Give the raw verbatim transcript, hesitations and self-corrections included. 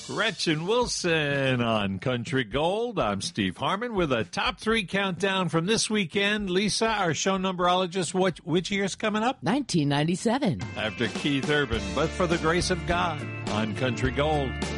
Gretchen Wilson on Country Gold. I'm Steve Harmon with a top three countdown from this weekend. Lisa, our show numberologist, what, which year's coming up? nineteen ninety-seven. After Keith Urban, But for the Grace of God on Country Gold.